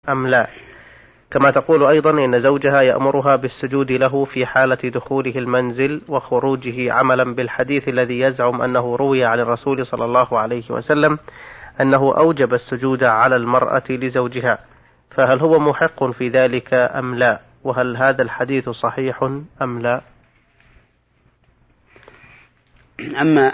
أم لا؟ كما تقول أيضا إن زوجها يأمرها بالسجود له في حالة دخوله المنزل وخروجه، عملا بالحديث الذي يزعم أنه روي عن الرسول صلى الله عليه وسلم أنه أوجب السجود على المرأة لزوجها، فهل هو محق في ذلك أم لا؟ وهل هذا الحديث صحيح أم لا؟ أما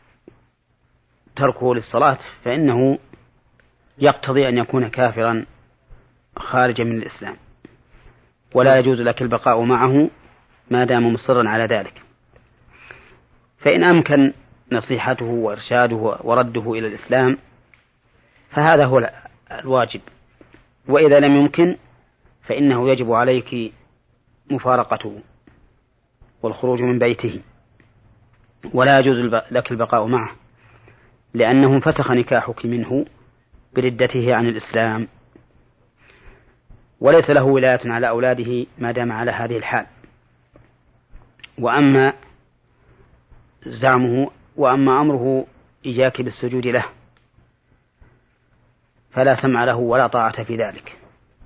تركه للصلاة فإنه يقتضي أن يكون كافرا خارجا من الإسلام، ولا يجوز لك البقاء معه ما دام مصرا على ذلك. فإن أمكن نصيحته وإرشاده ورده إلى الإسلام فهذا هو الواجب، وإذا لم يمكن فإنه يجب عليك مفارقته والخروج من بيته، ولا يجوز لك البقاء معه، لأنه فسخ نكاحك منه بردته عن الإسلام، وليس له ولاية على أولاده ما دام على هذه الحال. وأما زعمه وأما أمره إياك بالسجود له فلا سمع له ولا طاعة في ذلك،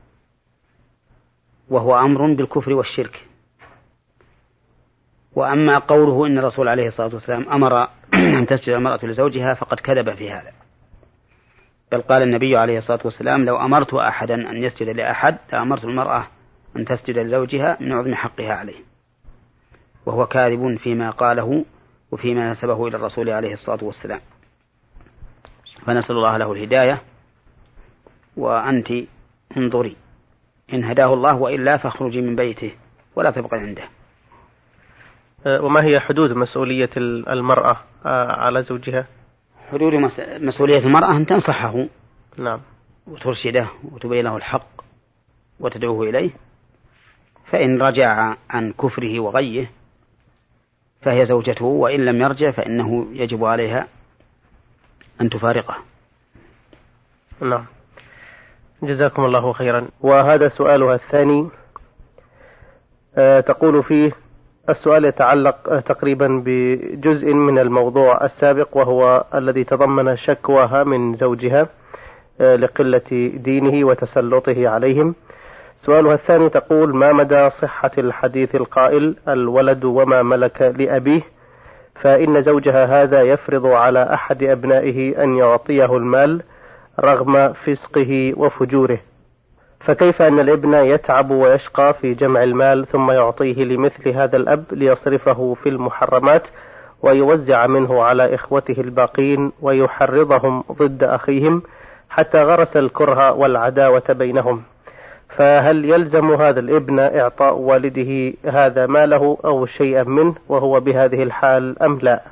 وهو أمر بالكفر والشرك. وأما قوله إن الرسول عليه الصلاة والسلام أمر أن تسجد المرأة لزوجها فقد كذب في هذا، بل قال النبي عليه الصلاة والسلام لو أمرت أحدا أن يسجد لأحد لأمرت المرأة أن تسجد لزوجها من عظم حقها عليه، وهو كاذب فيما قاله وفيما نسبه إلى الرسول عليه الصلاة والسلام. فنسأل الله له الهداية، وأنت انظري إن هداه الله، وإلا فاخرجي من بيته ولا تبقي عنده. وما هي حدود مسؤولية المرأة على زوجها؟ حدود مسؤولية المرأة أن تنصحه، نعم، وترشده وتبين له الحق وتدعوه إليه، فإن رجع عن كفره وغيه فهي زوجته، وإن لم يرجع فإنه يجب عليها أن تفارقه. نعم، جزاكم الله خيرا. وهذا سؤالها الثاني، تقول فيه: السؤال يتعلق تقريبا بجزء من الموضوع السابق، وهو الذي تضمن شكواها من زوجها لقلة دينه وتسلطه عليهم. سؤالها الثاني تقول: ما مدى صحة الحديث القائل الولد وما ملك لأبيه؟ فإن زوجها هذا يفرض على أحد أبنائه أن يعطيه المال رغم فسقه وفجوره، فكيف أن الابن يتعب ويشقى في جمع المال ثم يعطيه لمثل هذا الأب ليصرفه في المحرمات ويوزع منه على إخوته الباقين ويحرضهم ضد أخيهم حتى غرس الكره والعداوة بينهم؟ فهل يلزم هذا الابن إعطاء والده هذا ماله أو شيئا منه وهو بهذه الحال أم لا؟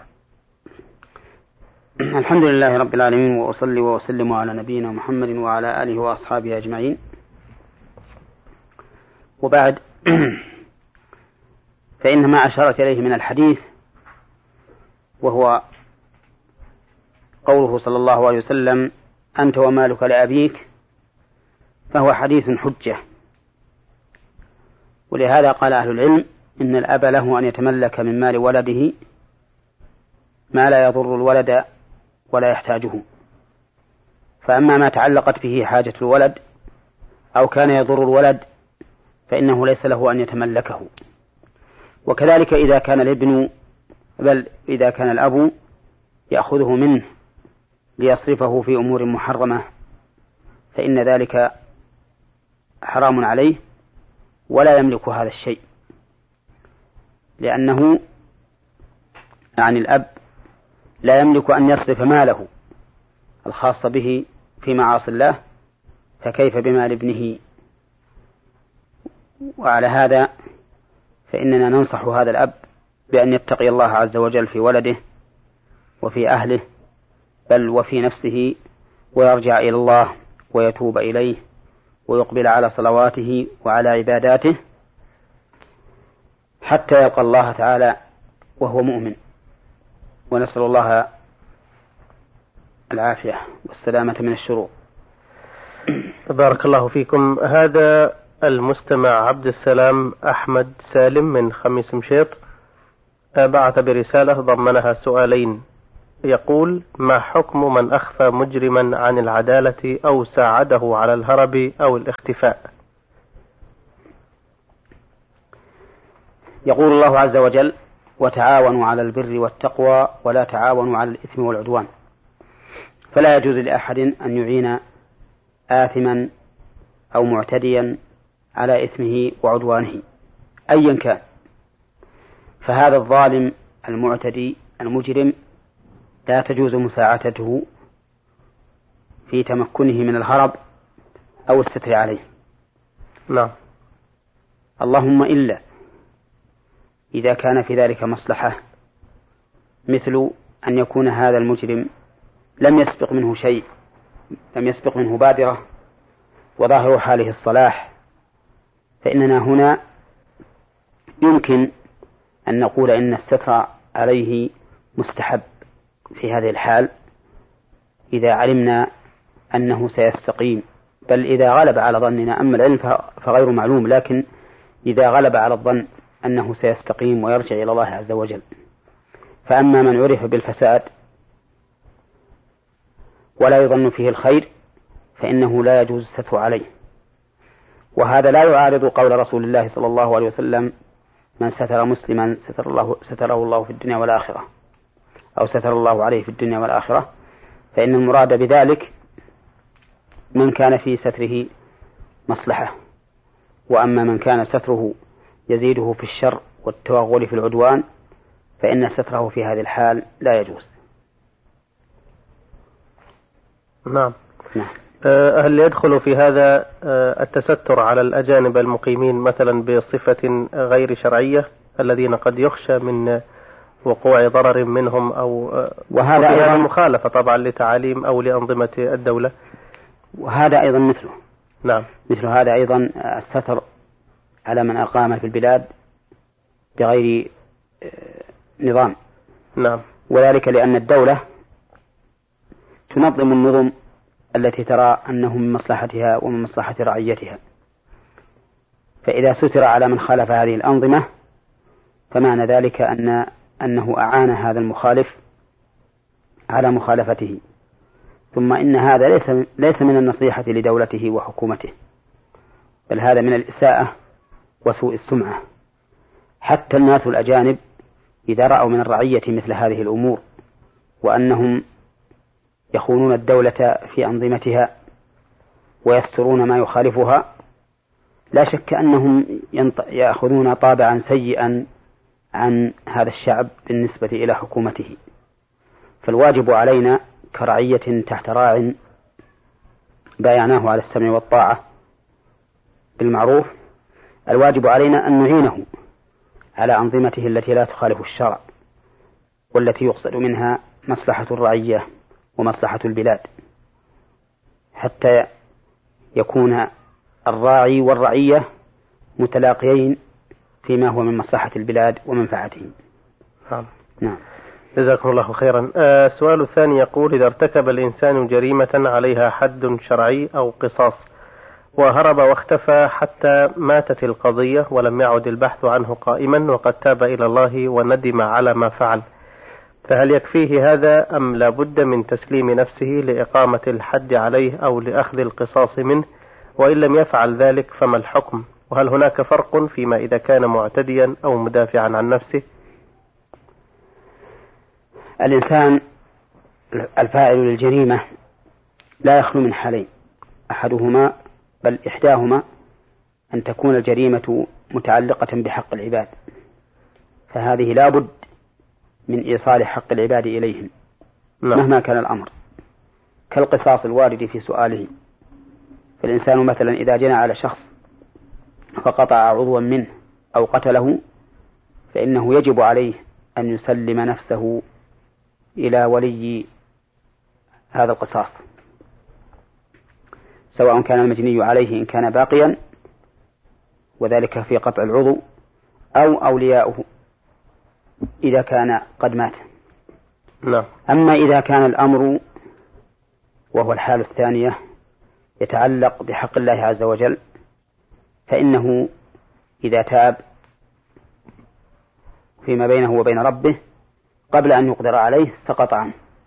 الحمد لله رب العالمين، وأصلي وأسلم على نبينا محمد وعلى آله وأصحابه أجمعين. وبعد، فإن ما أشارت إليه من الحديث وهو قوله صلى الله عليه وسلم: أنت ومالك لأبيك، فهو حديث حجة. ولهذا قال أهل العلم إن الأب له أن يتملك من مال ولده ما لا يضر الولد ولا يحتاجه، فأما ما تعلقت به حاجة الولد أو كان يضر الولد فإنه ليس له أن يتملكه. وكذلك إذا كان الابن بل إذا كان الأب يأخذه منه ليصرفه في أمور محرمة فإن ذلك حرام عليه ولا يملك هذا الشيء، لأنه يعني الأب لا يملك أن يصرف ماله الخاص به في معاصي الله، فكيف بمال ابنه؟ وعلى هذا فإننا ننصح هذا الأب بأن يتقي الله عز وجل في ولده وفي أهله بل وفي نفسه، ويرجع إلى الله ويتوب إليه ويقبل على صلواته وعلى عباداته حتى يلقى الله تعالى وهو مؤمن. ونسأل الله العافية والسلامة من الشرور. بارك الله فيكم. هذا المستمع عبد السلام أحمد سالم من خميس مشيط بعث برسالة ضمنها سؤالين. يقول: ما حكم من أخفى مجرما عن العدالة أو ساعده على الهرب أو الاختفاء؟ يقول الله عز وجل: وتعاونوا على البر والتقوى ولا تعاونوا على الإثم والعدوان. فلا يجوز لأحد أن يعين آثما أو معتديا على إثمه وعدوانه أيا كان. فهذا الظالم المعتدي المجرم لا تجوز مساعدته في تمكنه من الهرب أو الستر عليه. نعم. اللهم إلا إذا كان في ذلك مصلحة، مثل أن يكون هذا المجرم لم يسبق منه شيء، لم يسبق منه بادرة وظاهر حاله الصلاح، فإننا هنا يمكن أن نقول إن الستر عليه مستحب في هذه الحال إذا علمنا أنه سيستقيم، بل إذا غلب على ظننا. أما العلم فغير معلوم، لكن إذا غلب على الظن أنه سيستقيم ويرجع إلى الله عز وجل. فأما من عرف بالفساد ولا يظن فيه الخير فإنه لا يجوز الستر عليه. وهذا لا يعارض قول رسول الله صلى الله عليه وسلم: من ستر مسلما ستره الله في الدنيا والآخرة، أو ستر الله عليه في الدنيا والآخرة. فإن المراد بذلك من كان في ستره مصلحة، وأما من كان ستره يزيده في الشر والتوغل في العدوان فإن ستره في هذه الحال لا يجوز. نعم. هل يدخل في هذا التستر على الأجانب المقيمين مثلا بصفة غير شرعية الذين قد يخشى من وقوع ضرر منهم، أو وهذا أيضا مخالفة طبعا لتعاليم أو لأنظمة الدولة؟ وهذا أيضا مثله. نعم. مثل هذا أيضا الستر على من أقام في البلاد بغير نظام. نعم. وذلك لأن الدولة تنظم النظم التي ترى أنه من مصلحتها ومن مصلحة رعيتها، فإذا ستر على من خالف هذه الأنظمة فمعنى ذلك أنه أعان هذا المخالف على مخالفته. ثم إن هذا ليس من النصيحة لدولته وحكومته، بل هذا من الإساءة وسوء السمعة. حتى الناس الأجانب إذا رأوا من الرعية مثل هذه الأمور وأنهم يخونون الدولة في أنظمتها ويسترون ما يخالفها، لا شك أنهم يأخذون طابعا سيئا عن هذا الشعب بالنسبة إلى حكومته. فالواجب علينا كرعية تحت راع بايعناه على السمع والطاعة بالمعروف، الواجب علينا أن نعينه على أنظمته التي لا تخالف الشرع والتي يقصد منها مصلحة الرعية ومصلحة البلاد، حتى يكون الراعي والرعية متلاقيين فيما هو من مصلحة البلاد ومنفعتهم. نعم. جزاكم الله خيرا. السؤال الثاني يقول: إذا ارتكب الإنسان جريمة عليها حد شرعي أو قصاص وهرب واختفى حتى ماتت القضية ولم يعد البحث عنه قائما وقد تاب إلى الله وندم على ما فعل، فهل يكفيه هذا أم لا بد من تسليم نفسه لإقامة الحد عليه أو لأخذ القصاص منه؟ وإن لم يفعل ذلك فما الحكم؟ وهل هناك فرق فيما إذا كان معتديا أو مدافعا عن نفسه؟ الإنسان الفاعل للجريمة لا يخلو من حالين، أحدهما بل إحداهما أن تكون الجريمة متعلقة بحق العباد، فهذه لا بد من إيصال حق العباد إليهم مهما كان الأمر، كالقصاص الوارد في سؤاله. فالإنسان مثلا إذا جنى على شخص فقطع عضوا منه أو قتله فإنه يجب عليه أن يسلم نفسه إلى ولي هذا القصاص، سواء كان المجني عليه إن كان باقيا وذلك في قطع العضو أو أولياؤه إذا كان قد مات. لا. أما إذا كان الأمر وهو الحالة الثانية يتعلق بحق الله عز وجل فإنه إذا تاب فيما بينه وبين ربه قبل أن يقدر عليه سقط عنه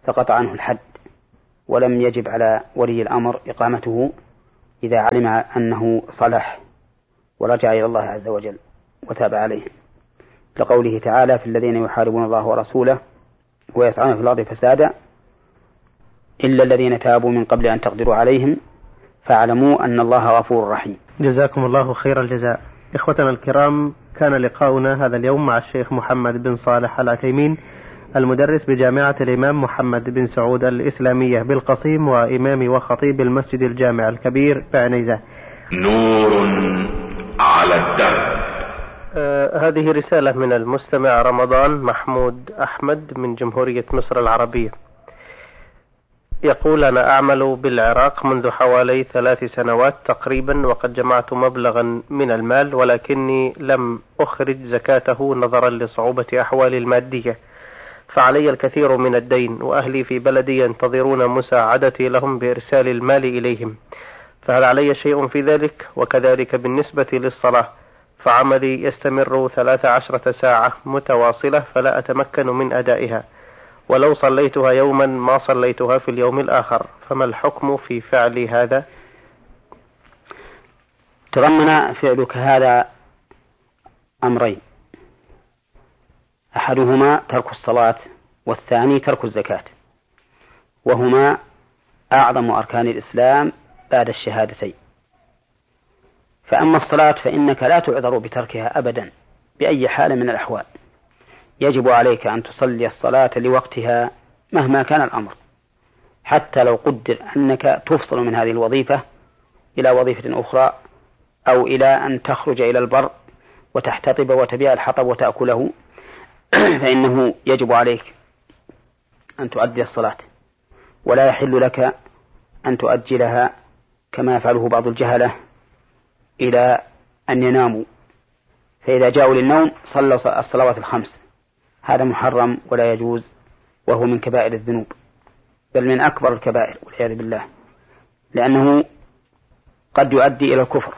سقط عنه الحد، ولم يجب على ولي الأمر إقامته إذا علم أنه صلح ورجع إلى الله عز وجل وتاب عليه، لقوله تعالى: في الذين يحاربون الله ورسوله ويسعون في الأرض فسادا إلا الذين تابوا من قبل أن تقدروا عليهم فاعلموا أن الله غفور رحيم. جزاكم الله خير الجزاء. إخوتنا الكرام، كان لقاؤنا هذا اليوم مع الشيخ محمد بن صالح العثيمين، المدرس بجامعة الإمام محمد بن سعود الإسلامية بالقصيم، وإمام وخطيب المسجد الجامع الكبير بعنيزة. نور على الدرب. هذه رسالة من المستمع رمضان محمود أحمد من جمهورية مصر العربية. يقول: أنا أعمل بالعراق منذ حوالي 3 سنوات تقريبا، وقد جمعت مبلغا من المال، ولكني لم أخرج زكاته نظرا لصعوبة أحوالي المادية، فعلي الكثير من الدين، وأهلي في بلدي ينتظرون مساعدتي لهم بإرسال المال إليهم، فهل علي شيء في ذلك؟ وكذلك بالنسبة للصلاة، فعملي يستمر 13 ساعة متواصلة فلا أتمكن من أدائها، ولو صليتها يوما ما صليتها في اليوم الآخر، فما الحكم في فعل هذا؟ تضمن فعلك هذا أمرين: أحدهما ترك الصلاة، والثاني ترك الزكاة، وهما أعظم أركان الإسلام بعد الشهادتين. فأما الصلاة فإنك لا تعذر بتركها أبدا بأي حال من الأحوال، يجب عليك أن تصلي الصلاة لوقتها مهما كان الأمر، حتى لو قدر أنك تفصل من هذه الوظيفة إلى وظيفة أخرى، أو إلى أن تخرج إلى البر وتحتطب وتبيع الحطب وتأكله، فإنه يجب عليك أن تؤدي الصلاة، ولا يحل لك أن تؤجلها كما يفعله بعض الجهلة إلى أن يناموا، فإذا جاءوا للنوم صلوا الصلوات ال5. هذا محرم ولا يجوز، وهو من كبائر الذنوب، بل من أكبر الكبائر والعياذ بالله، لأنه قد يؤدي إلى الكفر.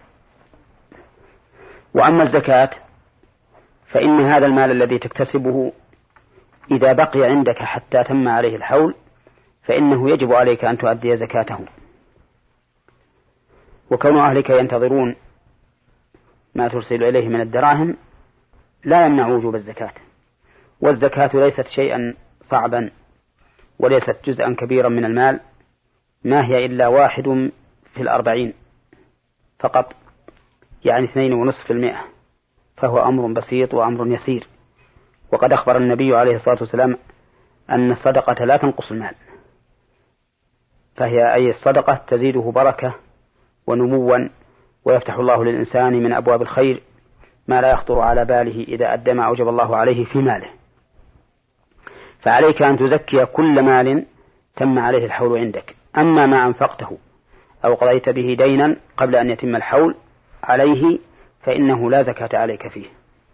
وأما الزكاة فإن هذا المال الذي تكتسبه إذا بقي عندك حتى تم عليه الحول فإنه يجب عليك أن تؤدي زكاته، وكون أهلك ينتظرون ما ترسل إليه من الدراهم لا يمنع وجوب الزكاة. والزكاة ليست شيئا صعبا، وليست جزءا كبيرا من المال، ما هي إلا 1/40 فقط، يعني 2.5%، فهو أمر بسيط وأمر يسير. وقد أخبر النبي عليه الصلاة والسلام أن الصدقة لا تنقص المال، فهي أي الصدقة تزيده بركة ونموا، ويفتح الله للإنسان من أبواب الخير ما لا يخطر على باله إذا أدى ما أوجب الله عليه في ماله. فعليك أن تزكي كل مال تم عليه الحول عندك. أما ما أنفقته أو قضيت به دينا قبل أن يتم الحول عليه فإنه لا زكاة عليك فيه.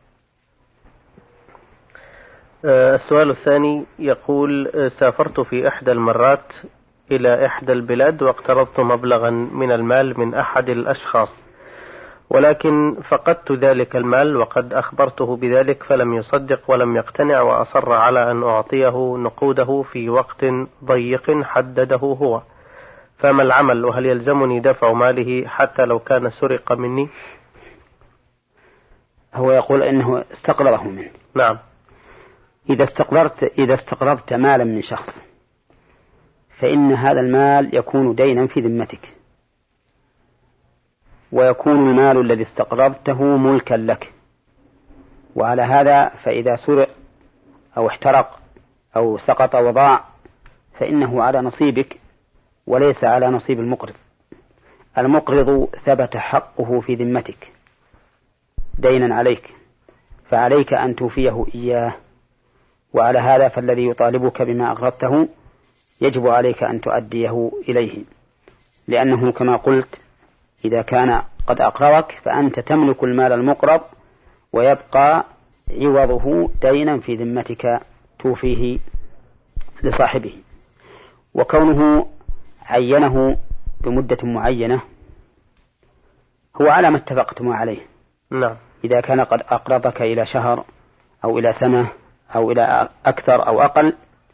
السؤال الثاني يقول: سافرت في إحدى المرات إلى إحدى البلاد واقترضت مبلغا من المال من أحد الأشخاص، ولكن فقدت ذلك المال، وقد أخبرته بذلك فلم يصدق ولم يقتنع، وأصر على أن أعطيه نقوده في وقت ضيق حدده هو، فما العمل؟ وهل يلزمني دفع ماله حتى لو كان سرق مني؟ هو يقول إنه استقرضه منه. نعم. إذا استقرضت مالا من شخص فإن هذا المال يكون دينا في ذمتك، ويكون المال الذي استقرضته ملكا لك. وعلى هذا فإذا سرق أو احترق أو سقط وضاع فإنه على نصيبك وليس على نصيب المقرض. المقرض ثبت حقه في ذمتك دينا عليك، فعليك أن توفيه إياه. وعلى هذا فالذي يطالبك بما أقرضته يجب عليك أن تؤديه إليه، لأنه كما قلت إذا كان قد أقرضك فأنت تملك المال المقرض، ويبقى عوضه دينا في ذمتك توفيه لصاحبه. وكونه عينه بمدة معينة هو على ما اتفقتم عليه. نعم. إذا كان قد أقرضك إلى شهر أو إلى سنة أو إلى أكثر أو أقل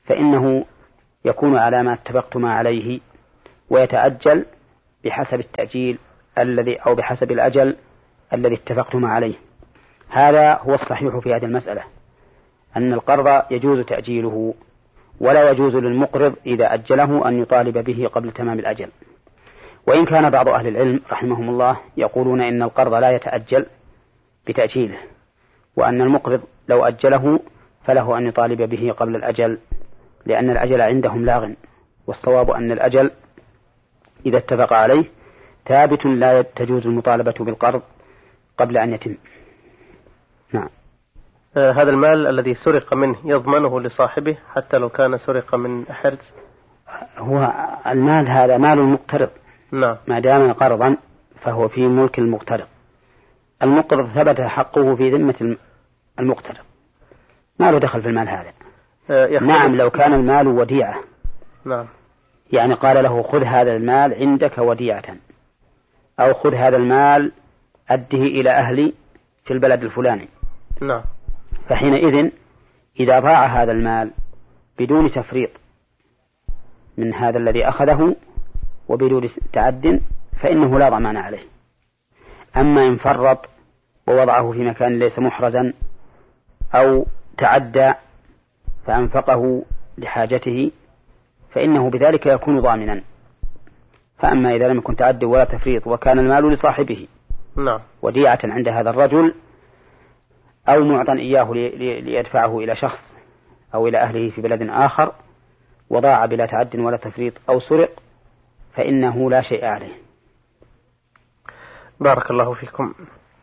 فإنه يكون على ما اتفقتما عليه، ويتأجل بحسب التأجيل أو بحسب الأجل الذي اتفقتما عليه. هذا هو الصحيح في هذه المسألة، أن القرض يجوز تأجيله، ولا يجوز للمقرض إذا أجله أن يطالب به قبل تمام الأجل. وإن كان بعض أهل العلم رحمهم الله يقولون إن القرض لا يتأجل بتأجيله، وأن المقرض لو أجله فله أن يطالب به قبل الأجل، لأن الأجل عندهم لاغ، والصواب أن الأجل إذا اتفق عليه ثابت، لا تجوز المطالبة بالقرض قبل أن يتم. نعم. هذا المال الذي سرق منه يضمنه لصاحبه حتى لو كان سرق من حرز؟ هو المال هذا مال المقترض. نعم. ما دام قرضا فهو في ملك المقترض. المقترض ثبت حقه في ذمة المقترض، ما له دخل في المال هذا. نعم، لو كان المال وديعة. نعم. يعني قال له خذ هذا المال عندك وديعة، أو خذ هذا المال أده إلى أهلي في البلد الفلاني. نعم. فحينئذ إذا ضاع هذا المال بدون تفريط من هذا الذي أخذه وبدون تعد فإنه لا ضمان عليه. أما إن فرط ووضعه في مكان ليس محرزا أو تعدى فأنفقه لحاجته فإنه بذلك يكون ضامنا. فأما إذا لم يكن تعدي ولا تفريط وكان المال لصاحبه نعم وديعة عند هذا الرجل أو معطى إياه ليدفعه إلى شخص أو إلى أهله في بلد آخر وضاع بلا تعد ولا تفريط أو سرق فإنه لا شيء عليه. بارك الله فيكم.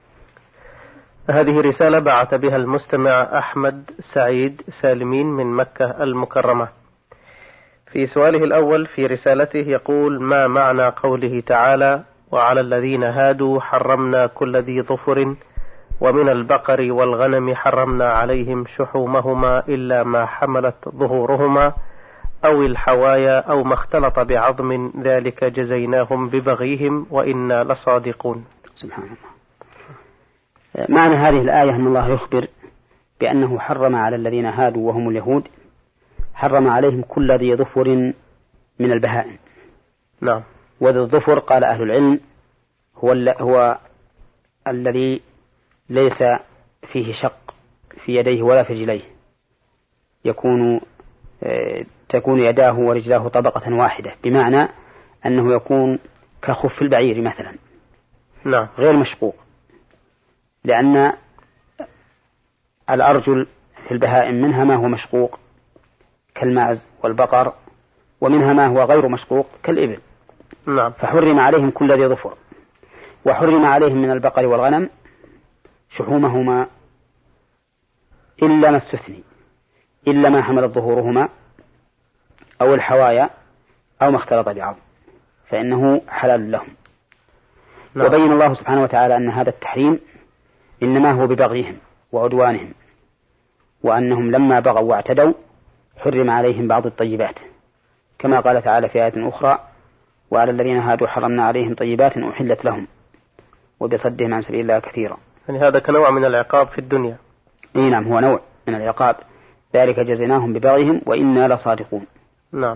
هذه رسالة بعث بها المستمع أحمد سعيد سالمين من مكة المكرمة. في سؤاله الأول في رسالته يقول: ما معنى قوله تعالى: وعلى الذين هادوا حرمنا كل ذي ظفر ومن البقر والغنم حرمنا عليهم شحومهما إلا ما حملت ظهورهما أو الحوايا أو ما اختلط بعظم ذلك جزيناهم ببغيهم وإنا لصادقون. سبحان الله. معنى هذه الآية أن الله يخبر بأنه حرم على الذين هادوا وهم اليهود، حرم عليهم كل ذي ظفر من البهائم. نعم. وذي الظفر قال أهل العلم هو الذي ليس فيه شق في يديه ولا في رجليه، تكون يداه ورجلاه طبقة واحدة، بمعنى أنه يكون كخف البعير مثلا. نعم. غير مشقوق، لأن الأرجل في البهائم منها ما هو مشقوق كالمعز والبقر، ومنها ما هو غير مشقوق كالإبل. نعم. فحرم عليهم كل ذي ظفر، وحرم عليهم من البقر والغنم شحومهما إلا ما استثني، إلا ما حملت ظهورهما أو الحوايا أو ما اختلط بعظم فإنه حلال لهم. نعم. وبين الله سبحانه وتعالى أن هذا التحريم إنما هو ببغيهم وعدوانهم، وأنهم لما بغوا واعتدوا حرم عليهم بعض الطيبات، كما قال تعالى في آية أخرى: وعلى الذين هادوا حرمنا عليهم طيبات أحلت لهم وبصدهم عن سبيل الله كثيرا. يعني هذا كنوع من العقاب في الدنيا. نعم، هو نوع من العقاب، ذلك جزيناهم ببغيهم وإنا لصادقون. نعم.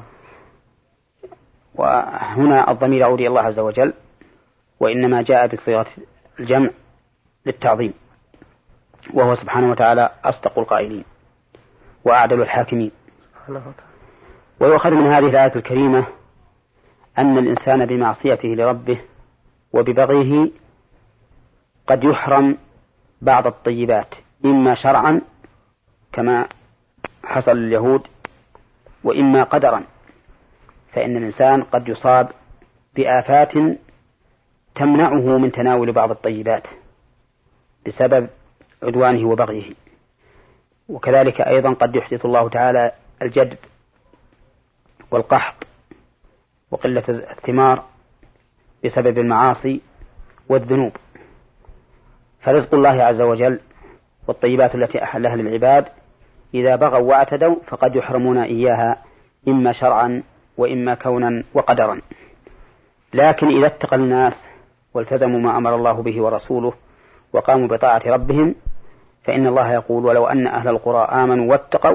وهنا الضمير يعود إلى الله عز وجل، وإنما جاء بصيغة الجمع للتعظيم، وهو سبحانه وتعالى أصدق القائلين وأعدل الحاكمين. ويؤخذ من هذه الآية الكريمة أن الإنسان بمعصيته لربه وببغيه قد يحرم بعض الطيبات، إما شرعا كما حصل لليهود، وإما قدرا، فإن الإنسان قد يصاب بآفات تمنعه من تناول بعض الطيبات بسبب عدوانه وبغيه. وكذلك أيضا قد يحدث الله تعالى الجدب والقحط وقلة الثمار بسبب المعاصي والذنوب. فرزق الله عز وجل والطيبات التي أحلها للعباد إذا بغوا واعتدوا فقد يحرمون إياها إما شرعا وإما كونا وقدرا. لكن إذا اتقى الناس والتزموا ما أمر الله به ورسوله وقاموا بطاعة ربهم فإن الله يقول: ولو أن أهل القرى آمنوا واتقوا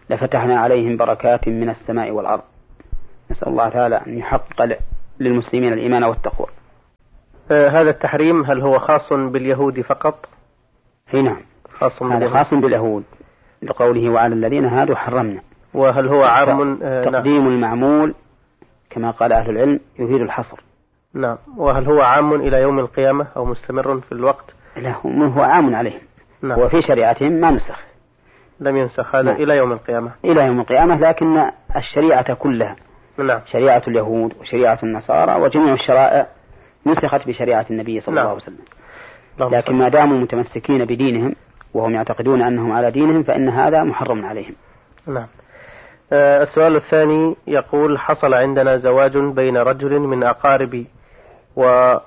لفتحنا عليهم بركات من السماء والأرض. نسأل الله تعالى أن يحقق للمسلمين الإيمان والتقوى. هذا التحريم هل هو خاص باليهود فقط؟ نعم، هذا خاص باليهود لقوله وعلى الذين هادوا حرمنا. وهل هو عام؟ تقديم المعمول كما قال أهل العلم يفيد الحصر. نعم. وهل هو عام إلى يوم القيامة أو مستمر في الوقت؟ لا، هو عام عليهم. نعم. وفي شريعتهم ما نسخ، لم ينسخ هذا. نعم. إلى يوم القيامة، إلى يوم القيامة، لكن الشريعة كلها، نعم، شريعة اليهود وشريعة النصارى وجميع الشرائع نسخت بشريعة النبي صلى الله عليه وسلم. لكن ما داموا متمسكين بدينهم وهم يعتقدون أنهم على دينهم فإن هذا محرم عليهم. نعم. السؤال الثاني يقول: حصل عندنا زواج بين رجل من أقاربي وشخص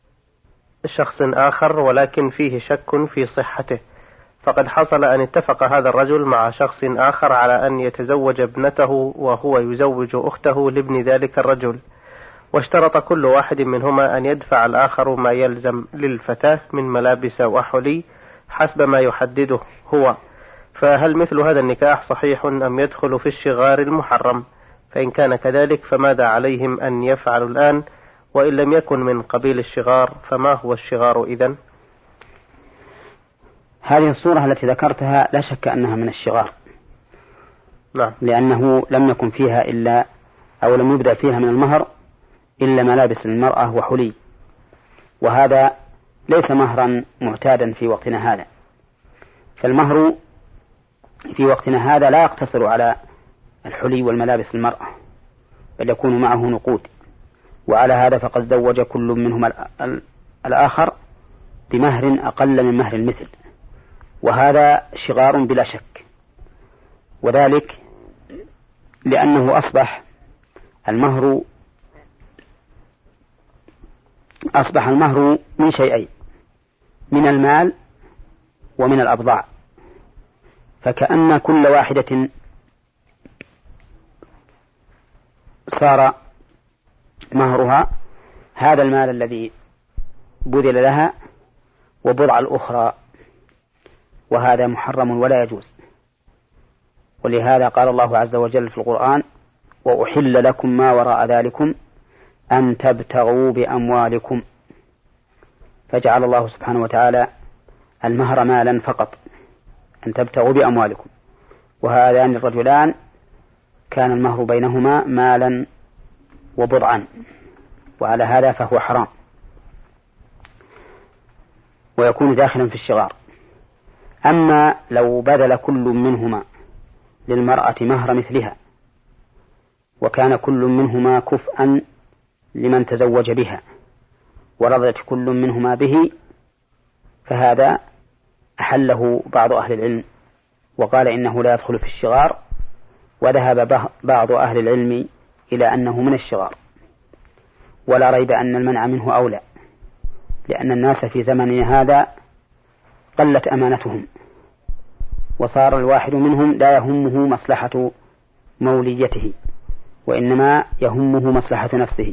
آخر ولكن فيه شك في صحته، فقد حصل أن اتفق هذا الرجل مع شخص آخر على أن يتزوج ابنته وهو يزوج أخته لابن ذلك الرجل، واشترط كل واحد منهما أن يدفع الآخر ما يلزم للفتاة من ملابس وحلي حسب ما يحدده هو، فهل مثل هذا النكاح صحيح أم يدخل في الشغار المحرم؟ فإن كان كذلك فماذا عليهم أن يفعلوا الآن؟ وإن لم يكن من قبيل الشغار فما هو الشغار إذن؟ هذه الصورة التي ذكرتها لا شك أنها من الشغار. نعم. لأنه لم يكن فيها إلا أو لم يبدأ فيها من المهر إلا ملابس للمرأة وحلي، وهذا ليس مهرا معتادا في وقتنا هذا. فالمهر في وقتنا هذا لا يقتصر على الحلي والملابس للمرأة، بل يكون معه نقود. وعلى هذا فقد زوج كل منهم الآخر بمهر أقل من مهر المثل، وهذا شغار بلا شك. وذلك لأنه أصبح المهر من شيئين: من المال ومن الأبضاع. فكأن كل واحدة صار مهرها هذا المال الذي بذل لها وبضع الأخرى، وهذا محرم ولا يجوز. ولهذا قال الله عز وجل في القرآن: وأحل لكم ما وراء ذلكم أن تبتغوا بأموالكم. فجعل الله سبحانه وتعالى المهر مالا فقط، أن تبتغوا بأموالكم. وهذان الرجلان كان المهر بينهما مالا وبضعا، وعلى هذا فهو حرام ويكون داخلا في الشغار. أما لو بذل كل منهما للمرأة مهر مثلها وكان كل منهما كفءا لمن تزوج بها ورضت كل منهما به، فهذا أحله بعض أهل العلم وقال إنه لا يدخل في الشغار، وذهب بعض أهل العلم إلى أنه من الشغار. ولا ريب أن المنع منه أولى، لأن الناس في زمننا هذا قلت أمانتهم، وصار الواحد منهم لا يهمه مصلحة موليته وإنما يهمه مصلحة نفسه.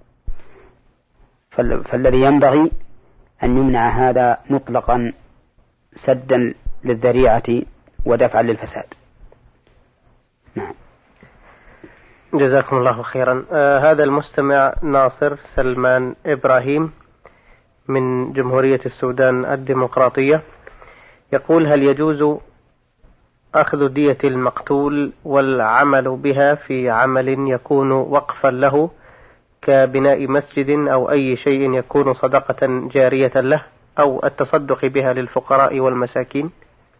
فالذي ينبغي أن يمنع هذا مطلقا سدا للذريعة ودفعا للفساد. نعم. جزاكم الله خيرا. هذا المستمع ناصر سلمان إبراهيم من جمهورية السودان الديمقراطية يقول: هل يجوز أخذ دية المقتول والعمل بها في عمل يكون وقفا له كبناء مسجد أو أي شيء يكون صدقة جارية له أو التصدق بها للفقراء والمساكين؟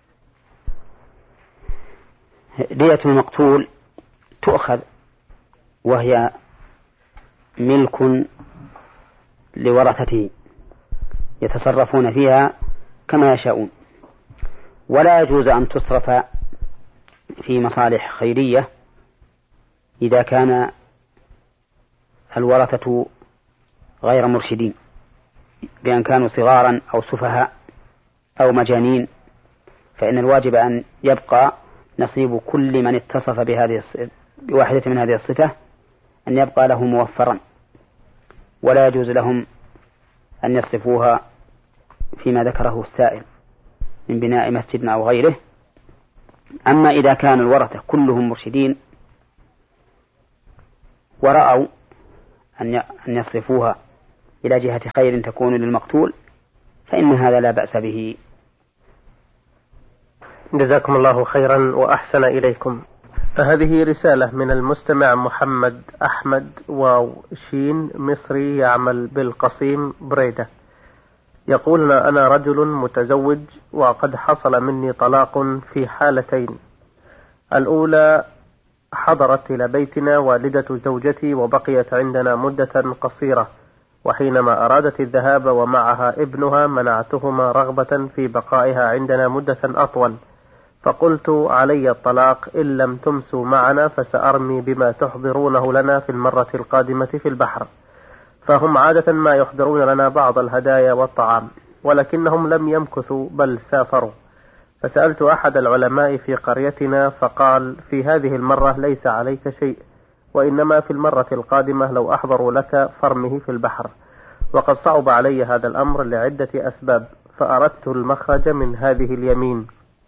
دية المقتول تؤخذ وهي ملك لورثته يتصرفون فيها كما يشاءون، ولا يجوز أن تصرف في مصالح خيرية إذا كان الورثة غير مرشدين، بأن كانوا صغارا أو سفهاء أو مجانين، فإن الواجب أن يبقى نصيب كل من اتصف بواحدة من هذه الصفة أن يبقى له موفرا، ولا يجوز لهم أن يصرفوها فيما ذكره السائل من بناء مسجد أو غيره، أما إذا كان الورثة كلهم مرشدين ورأوا أن يصرفوها إلى جهة خير تكون للمقتول فإن هذا لا بأس به. جزاكم الله خيرا وأحسن إليكم. هذه رسالة من المستمع محمد أحمد واو شين مصري يعمل بالقصيم بريدة. يقول: أنا رجل متزوج وقد حصل مني طلاق في حالتين. الأولى: حضرت إلى بيتنا والدة زوجتي وبقيت عندنا مدة قصيرة، وحينما أرادت الذهاب ومعها ابنها منعتهما رغبة في بقائها عندنا مدة أطول، فقلت: علي الطلاق إن لم تمسوا معنا فسأرمي بما تحضرونه لنا في المرة القادمة في البحر. فهم عادة ما يحضرون لنا بعض الهدايا والطعام، ولكنهم لم يمكثوا بل سافروا. فسألت أحد العلماء في قريتنا فقال: في هذه المرة ليس عليك شيء، وإنما في المرة القادمة لو أحضروا لك فرمه في البحر. وقد صعب علي هذا الأمر لعدة أسباب، فأردت المخرج من هذه اليمين.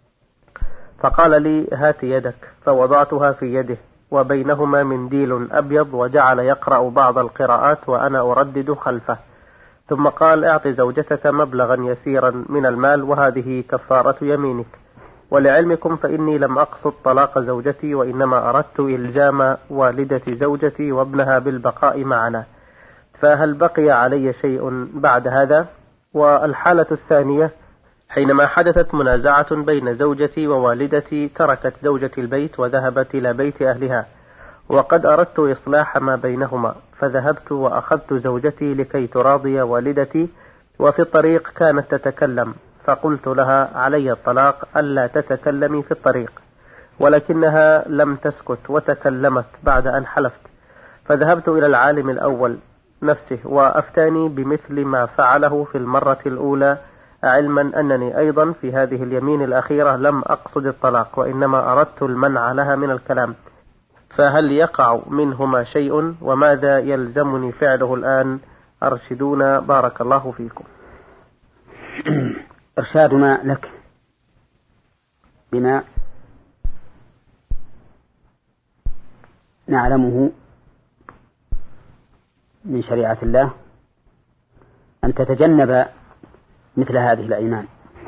فقال لي: هات يدك. فوضعتها في يده وبينهما منديل أبيض، وجعل يقرأ بعض القراءات وأنا أردد خلفه. ثم قال: اعط زوجتك مبلغا يسيرا من المال وهذه كفارة يمينك. ولعلمكم فإني لم أقصد طلاق زوجتي، وإنما أردت إلزام والدة زوجتي وابنها بالبقاء معنا، فهل بقي علي شيء بعد هذا؟ والحالة الثانية: حينما حدثت منازعة بين زوجتي ووالدتي تركت زوجتي البيت وذهبت إلى بيت أهلها، وقد أردت إصلاح ما بينهما، فذهبت وأخذت زوجتي لكي تراضي والدتي، وفي الطريق كانت تتكلم، فقلت لها: علي الطلاق ألا تتكلمي في الطريق، ولكنها لم تسكت وتكلمت بعد أن حلفت. فذهبت إلى العالم الأول نفسه وأفتاني بمثل ما فعله في المرة الأولى، علما أنني أيضا في هذه اليمين الأخيرة لم أقصد الطلاق، وإنما أردت المنع لها من الكلام. فهل يقع منهما شيء؟ وماذا يلزمني فعله الآن؟ أرشدونا بارك الله فيكم. إرشادنا لك بما نعلمه من شريعة الله أن تتجنب مثل هذه الأيمان،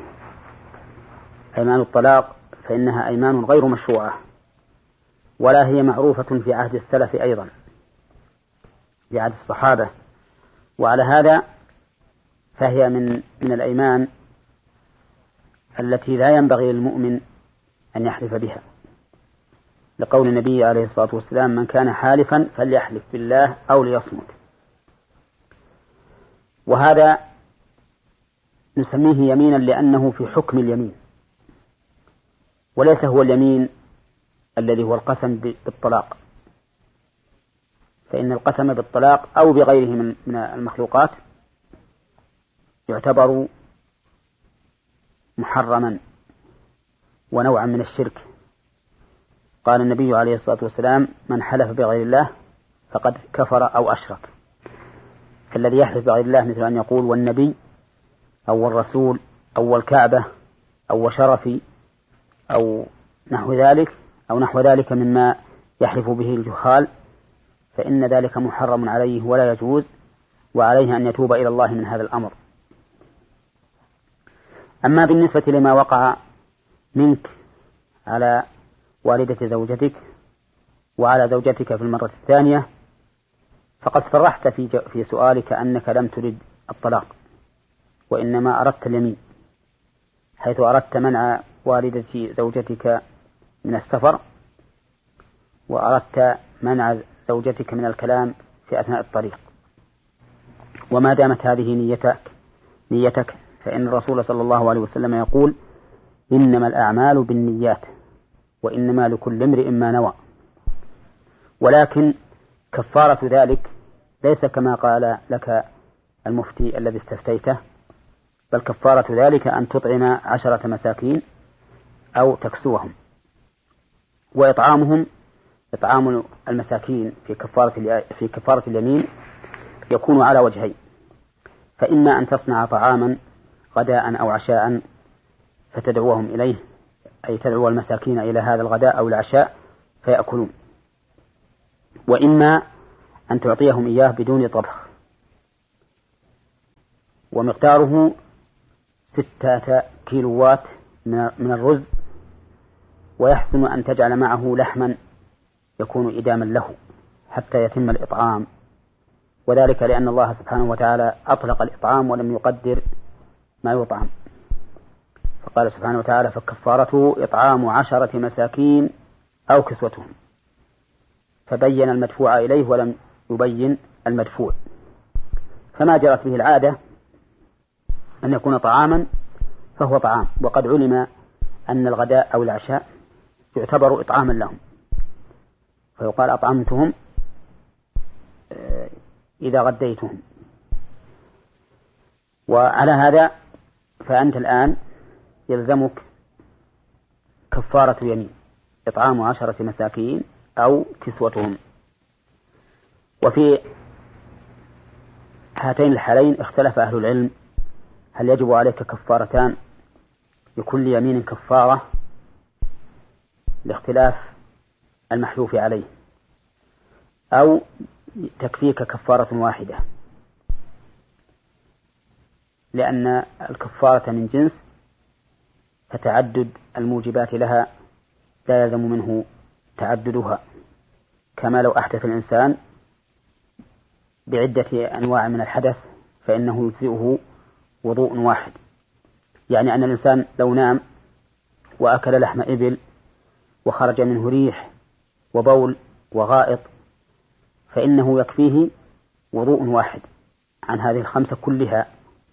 أيمان الطلاق، فإنها أيمان غير مشروعة، ولا هي معروفة في عهد السلف أيضا، في عهد الصحابة. وعلى هذا فهي من الأيمان التي لا ينبغي للمؤمن أن يحلف بها، لقول النبي عليه الصلاة والسلام: من كان حالفا فليحلف بالله أو ليصمت. وهذا نسميه يمينا لأنه في حكم اليمين، وليس هو اليمين الذي هو القسم بالطلاق، فإن القسم بالطلاق أو بغيره من المخلوقات يعتبر محرما ونوعا من الشرك. قال النبي عليه الصلاة والسلام: من حلف بغير الله فقد كفر أو أشرك. فالذي يحلف بغير الله مثل أن يقول والنبي أو الرسول أو الكعبة أو شرفي أو نحو ذلك مما يحلف به الجهال، فإن ذلك محرم عليه ولا يجوز، وعليه أن يتوب إلى الله من هذا الأمر. أما بالنسبة لما وقع منك على والدة زوجتك وعلى زوجتك في المرة الثانية، فقد صرحت في سؤالك أنك لم ترد الطلاق، وإنما أردت اليمين، حيث أردت منع والدة زوجتك من السفر، وأردت منع زوجتك من الكلام في أثناء الطريق. وما دامت هذه نيتك فإن الرسول صلى الله عليه وسلم يقول: إنما الأعمال بالنيات وإنما لكل امرئ ما نوى. ولكن كفارة ذلك ليس كما قال لك المفتي الذي استفتيته، بل كفارة ذلك أن تطعم 10 مساكين أو تكسوهم. وإطعام المساكين في كفارة اليمين يكون على وجهين: فإما أن تصنع طعاما غداء أو عشاء فتدعوهم إليه أي تدعو المساكين إلى هذا الغداء أو العشاء فيأكلون، وإما أن تعطيهم إياه بدون طبخ، ومقداره 6 كيلوات من الرز، ويحسن أن تجعل معه لحما يكون إداما له حتى يتم الإطعام، وذلك لأن الله سبحانه وتعالى أطلق الإطعام ولم يقدر ما يطعم، فقال سبحانه وتعالى: فكفارته إطعام 10 مساكين أو كسوتهم، فبين المدفوع إليه ولم يبين المدفوع، فما جرت به العادة أن يكون طعاما فهو طعام، وقد علم أن الغداء أو العشاء يعتبر إطعاما لهم، فيقال أطعمتهم إذا غديتهم. وعلى هذا فأنت الآن يلزمك كفارة يمين، إطعام 10 مساكين أو كسوتهم. وفي هاتين الحالين اختلف أهل العلم هل يجب عليك كفارتان لكل يمين كفارة، لاختلاف المحلوف عليه، أو تكفيك كفارة واحدة، لأن الكفارة من جنس فتعدد الموجبات لها لا يلزم منه تعددها، كما لو أحدث الإنسان بعدة أنواع من الحدث فإنه يجزئه وضوء واحد، يعني أن الإنسان لو نام وأكل لحم إبل وخرج منه ريح وبول وغائط فإنه يكفيه وضوء واحد عن هذه ال5 كلها،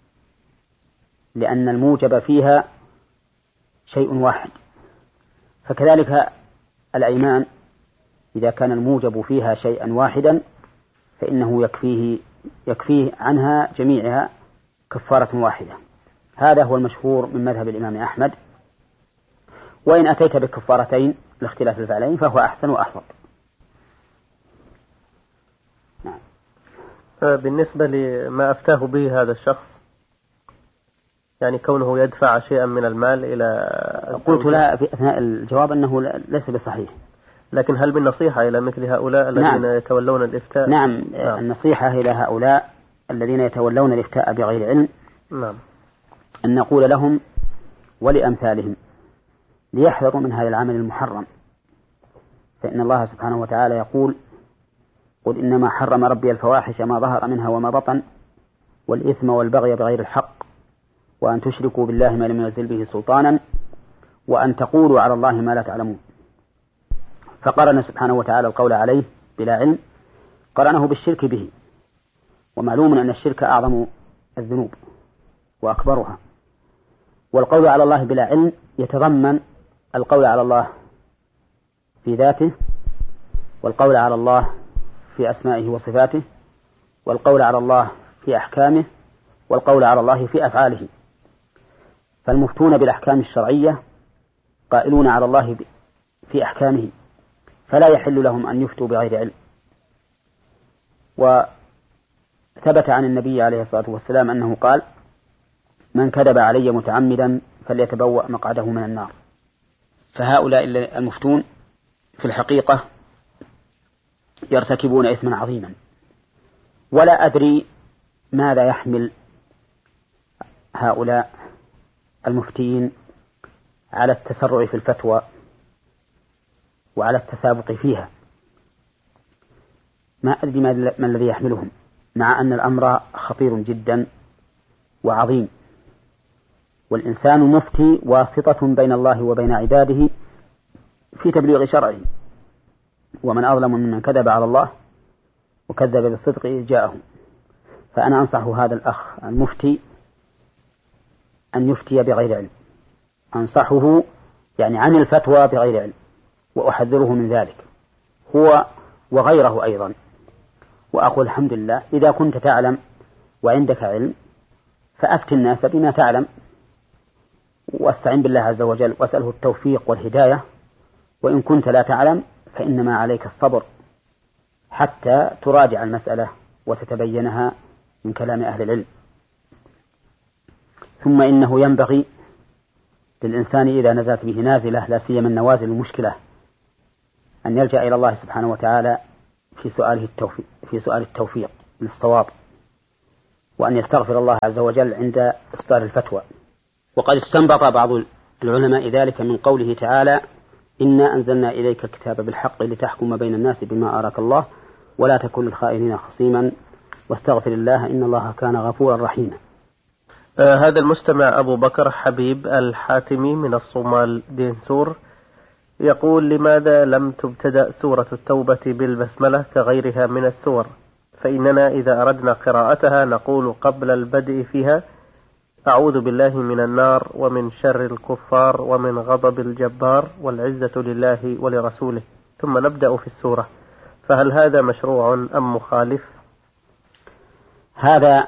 لأن الموجب فيها شيء واحد. فكذلك الأيمان إذا كان الموجب فيها شيئا واحدا فإنه يكفيه عنها جميعها كفارة واحدة. هذا هو المشهور من مذهب الإمام أحمد، وإن أتيت بكفارتين لاختلاف الفعلين فهو أحسن وأحفظ. نعم. بالنسبة لما أفتاه به هذا الشخص، يعني كونه يدفع شيئا من المال إلى، قلت لا في أثناء الجواب أنه ليس بصحيح، لكن هل بالنصيحة إلى مثل هؤلاء الذين يتولون الإفتاء؟ نعم. النصيحة إلى هؤلاء الذين يتولون الإفتاء بغير علم أن نقول لهم ولأمثالهم ليحذروا من هذا العمل المحرم، فإن الله سبحانه وتعالى يقول: قل إنما حرم ربي الفواحش ما ظهر منها وما بطن والإثم والبغي بغير الحق وأن تشركوا بالله ما لم ينزل به سلطانا وأن تقولوا على الله ما لا تعلمون. فقرن سبحانه وتعالى القول عليه بلا علم قرنه بالشرك به، ومعلوم أن الشرك أعظم الذنوب وأكبرها، والقول على الله بلا علم يتضمن القول على الله في ذاته، والقول على الله في أسمائه وصفاته، والقول على الله في أحكامه، والقول على الله في أفعاله. فالمفتون بالأحكام الشرعية قائلون على الله في أحكامه، فلا يحل لهم أن يفتوا بغير علم. وثبت عن النبي عليه الصلاة والسلام أنه قال: من كذب علي متعمدا فليتبوأ مقعده من النار. فهؤلاء المفتون في الحقيقة يرتكبون إثما عظيما، ولا أدري ماذا يحمل هؤلاء المفتين على التسرع في الفتوى وعلى التسابق فيها. ما أدري ما الذي يحملهم، مع أن الأمر خطير جدا وعظيم، والإنسان مفتي واسطة بين الله وبين عباده في تبليغ شرعه، ومن أظلم ممن كذب على الله وكذب بالصدق إذ جاءه. فأنا أنصح هذا الأخ المفتي أن يفتي بغير علم، أنصحه يعني عن الفتوى بغير علم، وأحذره من ذلك هو وغيره أيضا. وأقول الحمد لله إذا كنت تعلم وعندك علم فأفتي الناس بما تعلم، واستعن بالله عز وجل واسأله التوفيق والهداية. وإن كنت لا تعلم فإنما عليك الصبر حتى تراجع المسألة وتتبينها من كلام أهل العلم. ثم إنه ينبغي للإنسان إذا نزلت به نازلة لا سيما النوازل المشكلة أن يلجأ إلى الله سبحانه وتعالى في سؤال التوفيق للصواب، وأن يستغفر الله عز وجل عند إصدار الفتوى. وقد استنبط بعض العلماء ذلك من قوله تعالى: إنا أنزلنا إليك الكتاب بالحق لتحكم بين الناس بما أراك الله ولا تكن للخائنين خصيما واستغفر الله إن الله كان غفورا رحيما. هذا المستمع أبو بكر حبيب الحاتمي من الصومال دينسور يقول: لماذا لم تبتدأ سورة التوبة بالبسملة كغيرها من السور؟ فإننا إذا أردنا قراءتها نقول قبل البدء فيها: أعوذ بالله من النار ومن شر الكفار ومن غضب الجبار والعزة لله ولرسوله، ثم نبدأ في السورة، فهل هذا مشروع أم مخالف؟ هذا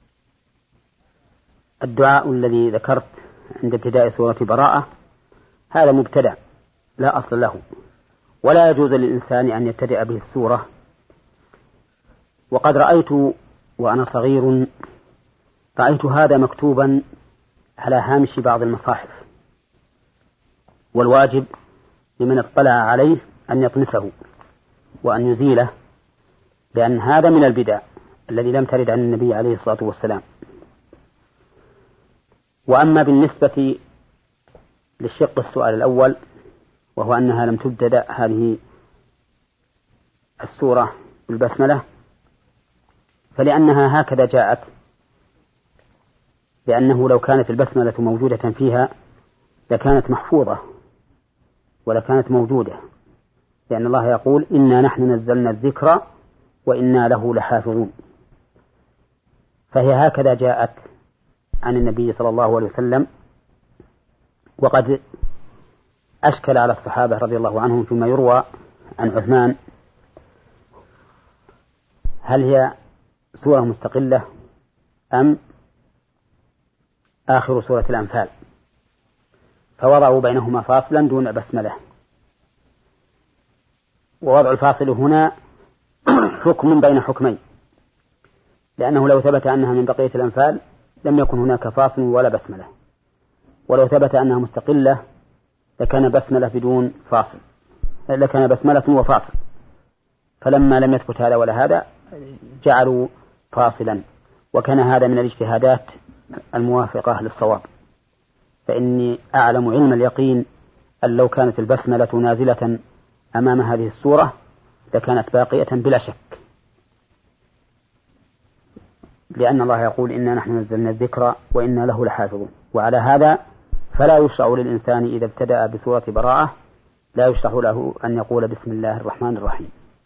الدعاء الذي ذكرت عند ابتداء سورة براءة هذا مبتدع لا أصل له، ولا يجوز للإنسان أن يبتدئ به السورة. وقد رأيت وأنا صغير هذا مكتوبا على هامش بعض المصاحف، والواجب لمن اطلع عليه أن يطمسه وأن يزيله، لأن هذا من البدع الذي لم ترد عن النبي عليه الصلاة والسلام. وأما بالنسبة للشق السؤال الأول وهو أنها لم تبتدأ هذه السورة بالبسملة، فلأنها هكذا جاءت، لأنه لو كانت البسملة موجودة فيها لكانت محفوظة ولكانت موجودة، لأن الله يقول: إنا نحن نزلنا الذكر وإنا له لحافظون. فهي هكذا جاءت عن النبي صلى الله عليه وسلم. وقد أشكل على الصحابة رضي الله عنهم فيما يروى عن عثمان: هل هي سورة مستقلة أم آخر سورة الأنفال؟ فوضعوا بينهما فاصلا دون بسملة. ووضع الفاصل هنا حكم بين حكمين، لأنه لو ثبت أنها من بقية الأنفال لم يكن هناك فاصل ولا بسملة، ولو ثبت أنها مستقلة لكان بسملة بدون فاصل، لكان بسملة وفاصل. فلما لم يثبت هذا ولا هذا جعلوا فاصلا، وكان هذا من الاجتهادات الموافقة للصواب. فإني أعلم علم اليقين أن لو كانت البسملة نازلة أمام هذه السورة لكانت باقية بلا شك، لأن الله يقول: إنا نحن نزلنا الذكر وإنا له لحافظون. وعلى هذا فلا يشرع للإنسان إذا ابتدأ بسورة براءة لا يشرع له أن يقول بسم الله الرحمن الرحيم.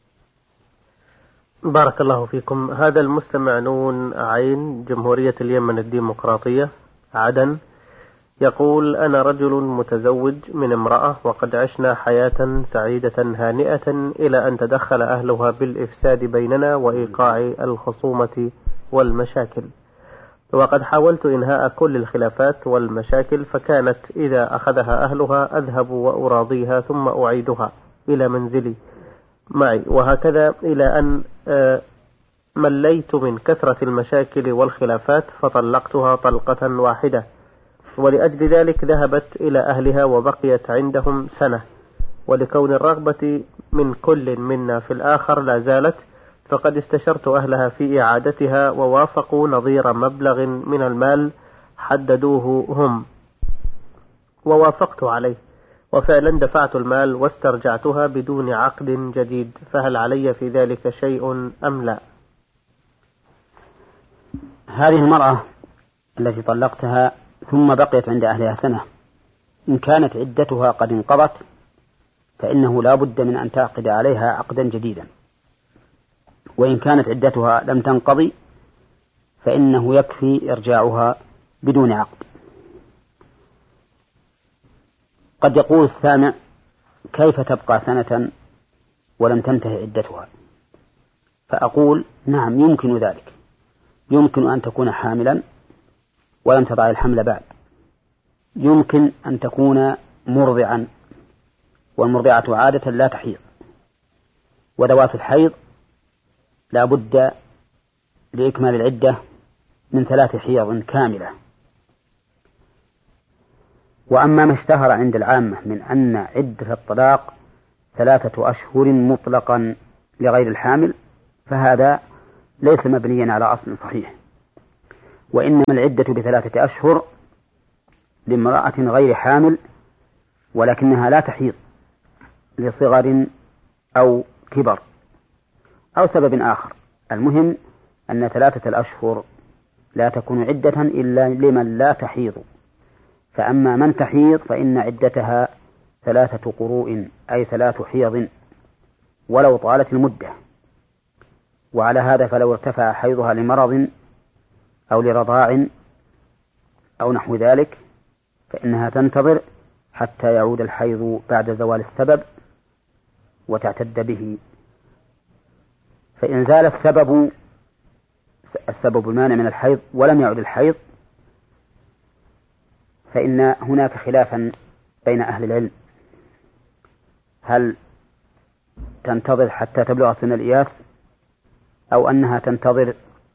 بارك الله فيكم. هذا المستمع نون عين جمهورية اليمن الديمقراطية عدن يقول: أنا رجل متزوج من امرأة وقد عشنا حياة سعيدة هانئة إلى أن تدخل أهلها بالإفساد بيننا وإيقاع الخصومة والمشاكل، وقد حاولت إنهاء كل الخلافات والمشاكل، فكانت إذا أخذها أهلها أذهب وأراضيها ثم أعيدها إلى منزلي معي، وهكذا إلى أن مليت من كثرة المشاكل والخلافات فطلقتها طلقة واحدة، ولأجل ذلك ذهبت إلى أهلها وبقيت عندهم سنة، ولكون الرغبة من كل منا في الآخر لا زالت، فقد استشرت أهلها في إعادتها ووافقوا نظير مبلغ من المال حددوه هم، ووافقت عليه، وفعلا دفعت المال واسترجعتها بدون عقد جديد، فهل علي في ذلك شيء أم لا؟ هذه المرأة التي طلقتها ثم بقيت عند أهلها سنة، إن كانت عدتها قد انقضت فإنه لا بد من أن تعقد عليها عقدا جديدا، وإن كانت عدتها لم تنقضي فإنه يكفي إرجاعها بدون عقد. قد يقول السامع: كيف تبقى سنة ولم تنتهي عدتها؟ فأقول: نعم يمكن ذلك، يمكن أن تكون حاملا ولم تضع الحمل بعد، يمكن أن تكون مرضعا، والمرضعة عادة لا تحيض، وذوات الحيض لا بد لإكمال العدة من 3 حيض كاملة. وأما ما اشتهر عند العامة من أن عدة الطلاق 3 أشهر مطلقا لغير الحامل فهذا ليس مبنيا على أصل صحيح، وإنما العدة ب3 أشهر لامرأة غير حامل ولكنها لا تحيض لصغر أو كبر أو سبب آخر. المهم أن 3 أشهر لا تكون عدة إلا لمن لا تحيض، فأما من تحيض فإن عدتها 3 قروء أي 3 حيض ولو طالت المدة. وعلى هذا فلو ارتفع حيضها لمرض أو لرضاع أو نحو ذلك فإنها تنتظر حتى يعود الحيض بعد زوال السبب وتعتد به. فإن زال السبب المانع من الحيض ولم يعد الحيض فإن هناك خلافا بين أهل العلم، هل تنتظر حتى تبلغ سن الإياس أو أنها تنتظر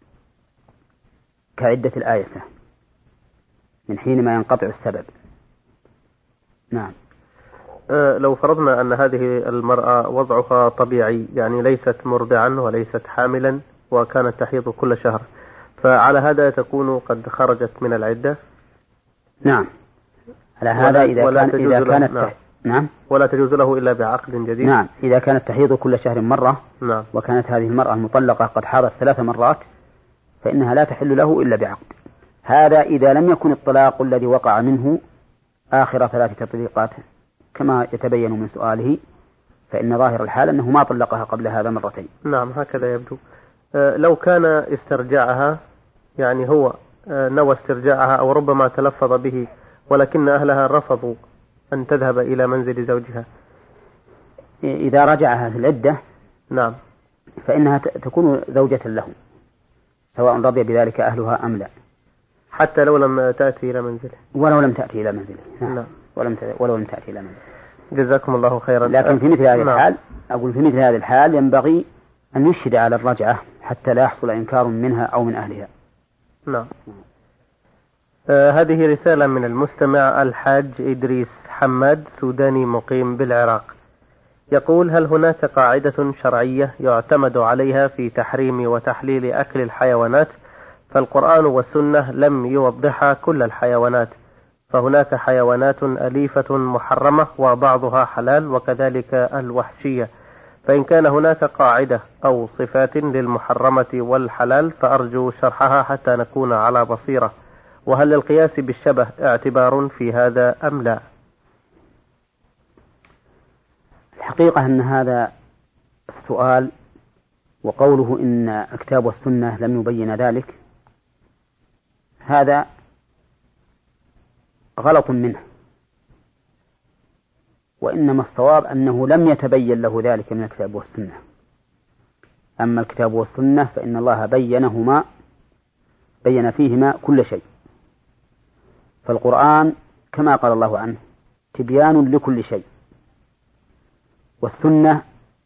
كعدة الآيسة من حين ما ينقطع السبب. نعم. لو فرضنا أن هذه المرأة وضعها طبيعي، يعني ليست مرضعا وليست حاملا وكانت تحيض كل شهر، فعلى هذا تكون قد خرجت من العدة؟ نعم، على هذا إذا كانت نعم ولا تجوز له إلا بعقد جديد. نعم، إذا كانت تحيض كل شهر مرة. نعم. وكانت هذه المرأة المطلقة قد حاضت 3 مرات فإنها لا تحل له إلا بعقد. هذا إذا لم يكن الطلاق الذي وقع منه آخر 3 تطليقات كما يتبين من سؤاله، فإن ظاهر الحال أنه ما طلقها قبل هذا مرتين. نعم، هكذا يبدو. لو كان استرجاعها، يعني هو نوى استرجاعها أو ربما تلفظ به ولكن أهلها رفضوا أن تذهب إلى منزل زوجها، إذا رجعها في العدة نعم فإنها تكون زوجة له سواء رضي بذلك أهلها أم لا، حتى لو لم تأتي إلى منزله. ولو لم تأتي إلى منزله. نعم. ولو لم تأتي إلى منزله. جزاكم الله خيرا. لكن في مثل هذه الحال أقول في مثل هذه الحال ينبغي أن يشهد على الرجعة حتى لا يحصل إنكار منها أو من أهلها. نعم. هذه رسالة من المستمع الحاج إدريس حماد، سوداني مقيم بالعراق، يقول: هل هناك قاعدة شرعية يعتمد عليها في تحريم وتحليل أكل الحيوانات؟ فالقرآن والسنة لم يوضحا كل الحيوانات، فهناك حيوانات أليفة محرمة وبعضها حلال وكذلك الوحشية، فإن كان هناك قاعدة أو صفات للمحرمة والحلال فأرجو شرحها حتى نكون على بصيرة، وهل للقياس بالشبه اعتبار في هذا أم لا؟ الحقيقة أن هذا السؤال وقوله إن الكتاب والسنة لم يبين ذلك هذا غلط منه، وإنما الصواب أنه لم يتبين له ذلك من الكتاب والسنة. أما الكتاب والسنة فإن الله بين فيهما كل شيء، فالقرآن كما قال الله عنه تبيان لكل شيء، والسنة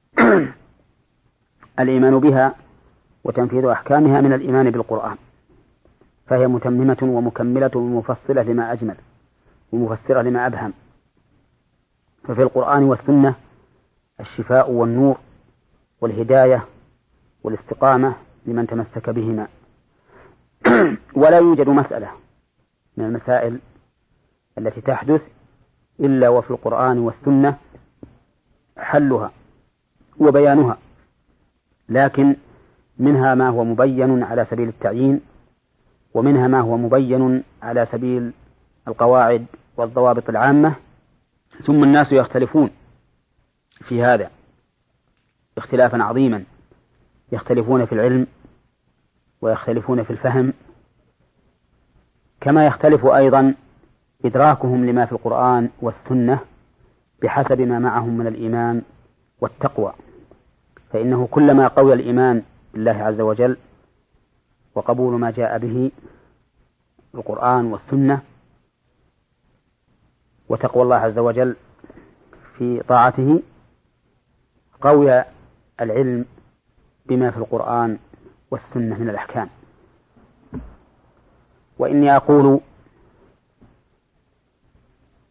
الإيمان بها وتنفيذ أحكامها من الإيمان بالقرآن، فهي متممة ومكملة ومفصلة لما أجمل ومفسرة لما أبهم. ففي القرآن والسنة الشفاء والنور والهداية والاستقامة لمن تمسك بهما. ولا يوجد مسألة من المسائل التي تحدث إلا وفي القرآن والسنة حلها وبيانها، لكن منها ما هو مبين على سبيل التعيين، ومنها ما هو مبين على سبيل القواعد والضوابط العامة، ثم الناس يختلفون في هذا اختلافا عظيما، يختلفون في العلم ويختلفون في الفهم، كما يختلف أيضا إدراكهم لما في القرآن والسنة بحسب ما معهم من الإيمان والتقوى. فإنه كلما قوي الإيمان بالله عز وجل وقبول ما جاء به القرآن والسنة وتقوى الله عز وجل في طاعته، قوي العلم بما في القرآن والسنة من الأحكام. وإني أقول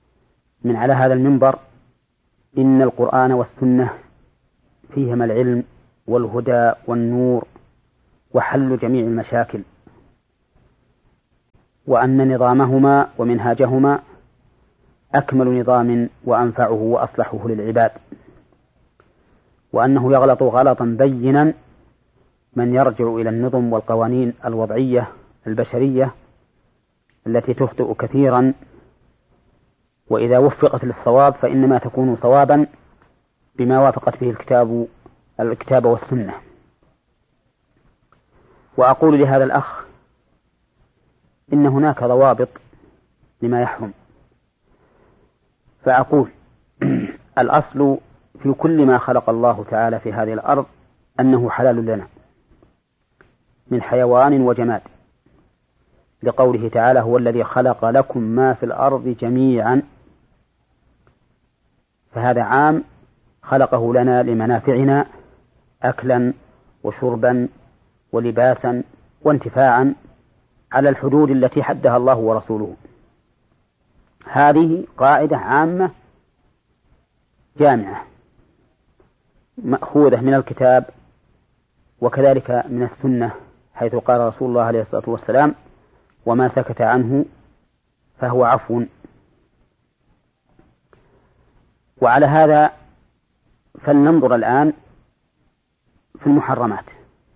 من على هذا المنبر إن القرآن والسنة فيهما العلم والهدى والنور وحل جميع المشاكل، وأن نظامهما ومنهاجهما أكمل نظام وأنفعه وأصلحه للعباد، وأنه يغلط غلطا بينا من يرجع إلى النظم والقوانين الوضعية البشرية التي تخطئ كثيرا، وإذا وفقت للصواب فإنما تكون صوابا بما وافقت به الكتاب والسنة. وأقول لهذا الأخ إن هناك ضوابط لما يحرم، فأقول الأصل في كل ما خلق الله تعالى في هذه الأرض أنه حلال لنا من حيوان وجماد، لقوله تعالى هو الذي خلق لكم ما في الأرض جميعا، فهذا عام خلقه لنا لمنافعنا أكلا وشربا ولباسا وانتفاعا على الحدود التي حدها الله ورسوله. هذه قاعدة عامة جامعة مأخوذة من الكتاب وكذلك من السنة، حيث قال رسول الله عليه الصلاة والسلام وما سكت عنه فهو عفو. وعلى هذا فلننظر الآن في المحرمات،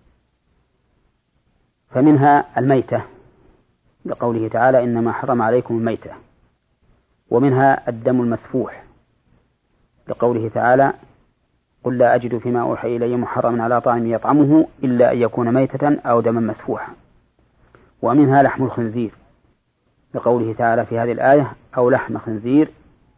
فمنها الميتة لقوله تعالى إنما حرم عليكم الميتة، ومنها الدم المسفوح لقوله تعالى قل لا أجد فيما أوحي إلي محرما على طاعم يطعمه إلا أن يكون ميتة أو دما مسفوحا، ومنها لحم الخنزير لقوله تعالى في هذه الآية أو لحم خنزير،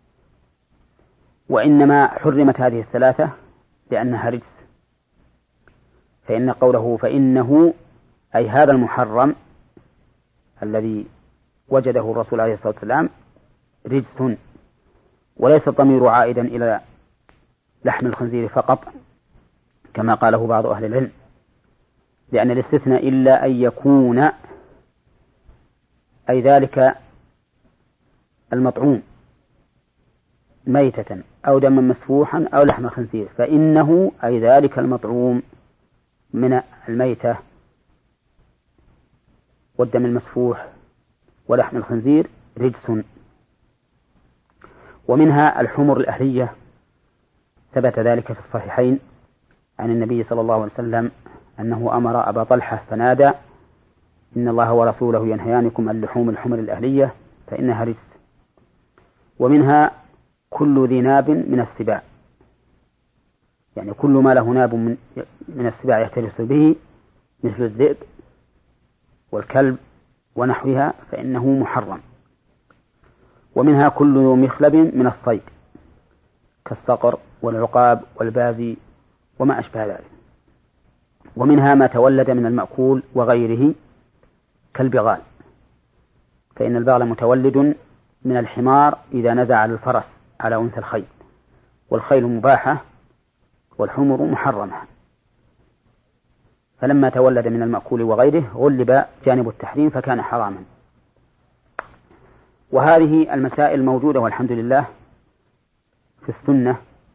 وإنما حرمت هذه الثلاثة لأنها رجس، فإن قوله فإنه أي هذا المحرم الذي وجده الرسول عليه الصلاة والسلام رجس، وليس الضمير عائدا إلى لحم الخنزير فقط كما قاله بعض أهل العلم، لأن الاستثناء إلا أن يكون أي ذلك المطعوم ميتة أو دما مسفوحا أو لحم خنزير، فإنه أي ذلك المطعوم من الميتة والدم المسفوح ولحم الخنزير رجس. ومنها الحمر الأهلية، ثبت ذلك في الصحيحين عن النبي صلى الله عليه وسلم أنه أمر أبا طلحة فنادى إن الله ورسوله ينهيانكم عن لحوم الحمر الأهلية فإنها رجس. ومنها كل ذي ناب من السباع، يعني كل ما له ناب من السباع يختلف به مثل الذئب والكلب ونحوها فإنه محرم. ومنها كل مخلب من الصيد كالصقر والعقاب والبازي وما أشبه ذلك. ومنها ما تولد من المأكول وغيره كالبغال، فإن البغل متولد من الحمار إذا نزع على الفرس على أنثى الخيل، والخيل مباحة والحمر محرمة، فلما تولد من المأكول وغيره غلب جانب التحريم فكان حراما. وهذه المسائل موجودة والحمد لله في السنة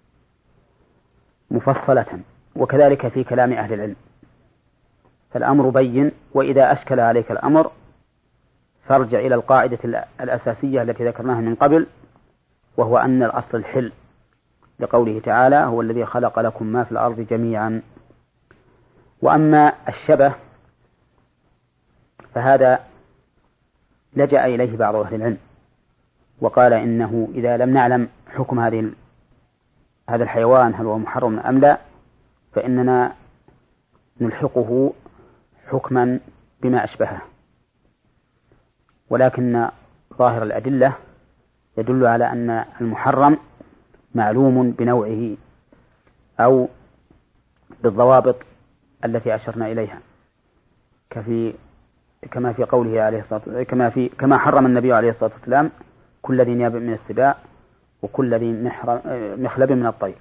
مفصلة، وكذلك في كلام أهل العلم، فالأمر بين. وإذا أشكل عليك الأمر فارجع إلى القاعدة الأساسية التي ذكرناها من قبل، وهو أن الأصل الحل لقوله تعالى هو الذي خلق لكم ما في الأرض جميعا. وأما الشبه فهذا لجأ إليه بعض أهل العلم وقال إنه إذا لم نعلم حكم هذا الحيوان هل هو محرم أم لا فإننا نلحقه حكما بما أشبهه، ولكن ظاهر الأدلة يدل على أن المحرم معلوم بنوعه أو بالضوابط التي أشرنا إليها، كما في قوله عليه الصلاة والسلام كما حرم النبي عليه الصلاة والسلام كل ذي ناب من السباع وكل ذي مخلب من الطير.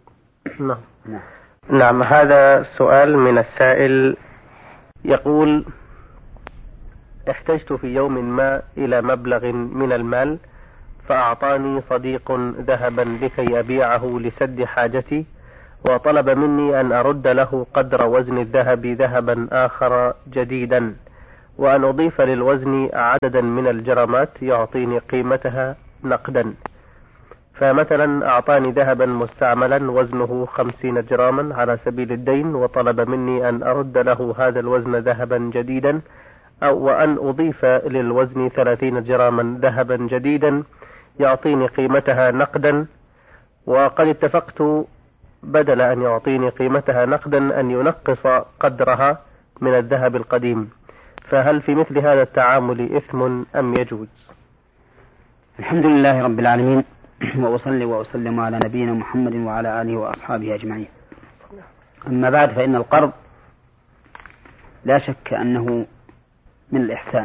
نعم. هذا سؤال من السائل يقول: احتجت في يوم ما إلى مبلغ من المال فأعطاني صديق ذهبا لكي أبيعه لسد حاجتي، وطلب مني أن أرد له قدر وزن الذهب ذهبا آخر جديدا، وأن أضيف للوزن عددا من الجرامات يعطيني قيمتها نقدا. فمثلا أعطاني ذهبا مستعملا وزنه 50 جراما على سبيل الدين، وطلب مني أن أرد له هذا الوزن ذهبا جديدا، وأن أضيف للوزن 30 جراما ذهبا جديدا يعطيني قيمتها نقدا. وقد اتفقت بدل أن يعطيني قيمتها نقدا أن ينقص قدرها من الذهب القديم، فهل في مثل هذا التعامل إثم أم يجوز؟ الحمد لله رب العالمين، وأصلي وأسلم على نبينا محمد وعلى آله وأصحابه أجمعين. أما بعد، فإن القرض لا شك أنه من الإحسان.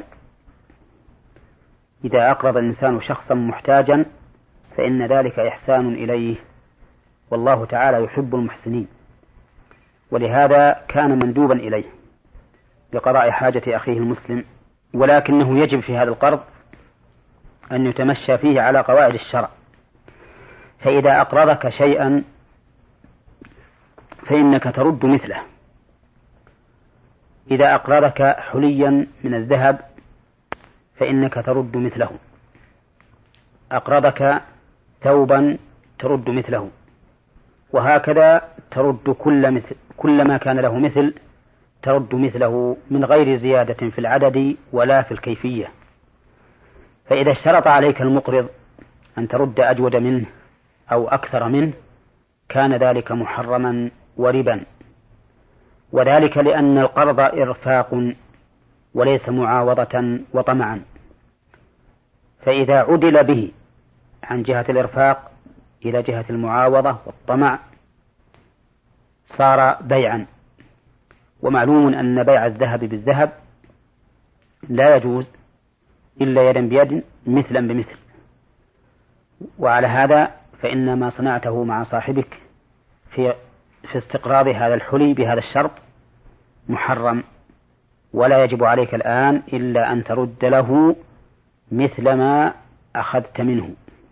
إذا أقرض الإنسان شخصا محتاجا فإن ذلك إحسان إليه، والله تعالى يحب المحسنين، ولهذا كان مندوبا إليه لقضاء حاجة أخيه المسلم. ولكنه يجب في هذا القرض أن يتمشى فيه على قواعد الشرع. فإذا أقرضك شيئا فإنك ترد مثله. إذا أقرضك حليا من الذهب فإنك ترد مثله. أقرضك ثوبا ترد مثله، وهكذا ترد كل ما كان له مثل ترد مثله من غير زيادة في العدد ولا في الكيفية. فإذا اشترط عليك المقرض أن ترد أجود منه أو أكثر منه كان ذلك محرما وربا، وذلك لأن القرض إرفاق وليس معاوضة وطمعا. فإذا عدل به عن جهة الإرفاق إلى جهة المعاوضة والطمع صار بيعا. ومعلوم أن بيع الذهب بالذهب لا يجوز إلا يدا بيد مثلا بمثل. وعلى هذا فإن ما صنعته مع صاحبك في استقراض هذا الحلي بهذا الشرط محرم، ولا يجب عليك الآن إلا أن ترد له مثل ما أخذت منه.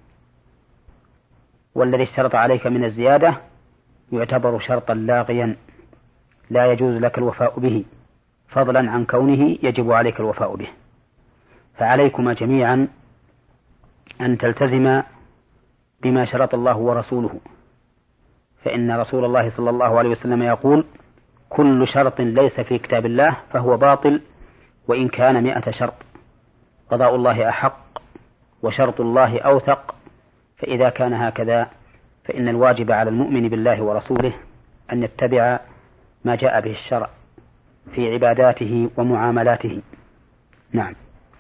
والذي اشترط عليك من الزيادة يعتبر شرطا لاغيا لا يجوز لك الوفاء به، فضلا عن كونه يجب عليك الوفاء به. فعليكما جميعا أن تلتزم بما شرط الله ورسوله، فإن رسول الله صلى الله عليه وسلم يقول: كل شرط ليس في كتاب الله فهو باطل وإن كان 100 شرط، قضاء الله أحق وشرط الله أوثق. فإذا كان هكذا فإن الواجب على المؤمن بالله ورسوله أن يتبع ما جاء به الشرع في عباداته ومعاملاته. نعم.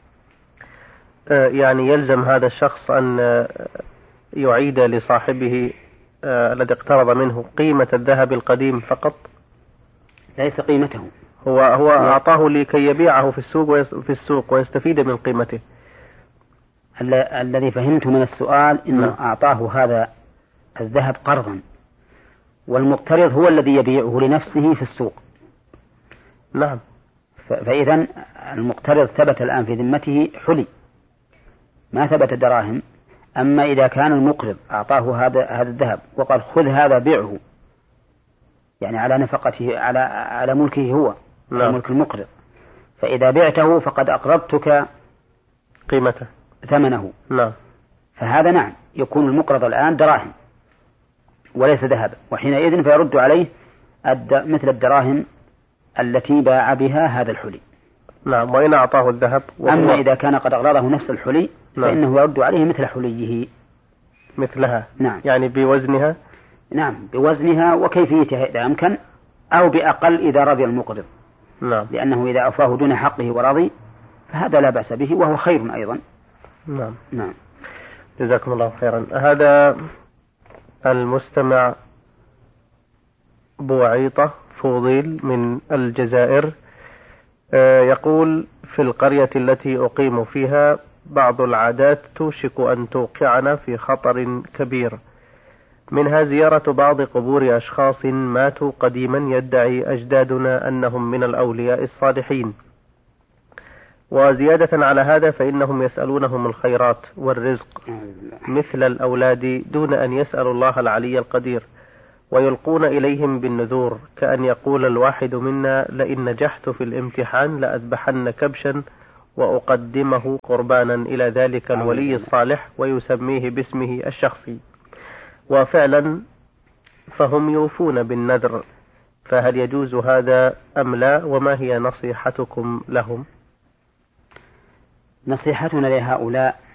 يعني يلزم هذا الشخص أن يعيد لصاحبه الذي اقترض منه قيمة الذهب القديم فقط؟ ليس قيمته، هو أعطاه لكي يبيعه في السوق ويستفيد من قيمته. الذي فهمت من السؤال إنه أعطاه هذا الذهب قرضا، والمقترض هو الذي يبيعه لنفسه في السوق. نعم. فإذا المقترض ثبت الآن في ذمته حلي، ما ثبت دراهم. أما إذا كان المقرض أعطاه هذا الذهب وقال: خذ هذا بيعه، يعني على نفقته على ملكه هو، نعم، ملك المقرض، فإذا بعته فقد أقرضتك قيمته ثمنه. نعم. فهذا نعم يكون المقرض الآن دراهم وليس ذهبا، وحينئذ فيرد عليه مثل الدراهم التي باع بها هذا الحلي. نعم. وإن أعطاه الذهب أما إذا كان قد أغراضه نفس الحلي فإنه يرد عليه مثل حليه، مثلها. نعم. يعني بوزنها. نعم، بوزنها وكيفيتها إذا أمكن، أو بأقل إذا رضي المقرض. نعم. لأنه إذا أوفاه دون حقه ورضي فهذا لا بأس به وهو خير أيضا. نعم. نعم. جزاكم الله خيرا. هذا المستمع بوعيطة فوضيل من الجزائر يقول: في القرية التي أقيم فيها بعض العادات توشك أن توقعنا في خطر كبير، منها زيارة بعض قبور أشخاص ماتوا قديما يدعي أجدادنا أنهم من الأولياء الصالحين، وزيادة على هذا فإنهم يسألونهم الخيرات والرزق مثل الأولاد دون أن يسألوا الله العلي القدير، ويلقون إليهم بالنذور، كأن يقول الواحد منا لئن نجحت في الامتحان لأذبحن كبشا وأقدمه قربانا إلى ذلك الولي الصالح ويسميه باسمه الشخصي. وفعلا فهم يوفون بالنذر، فهل يجوز هذا أم لا؟ وما هي نصيحتكم لهم؟ نصيحتنا لهؤلاء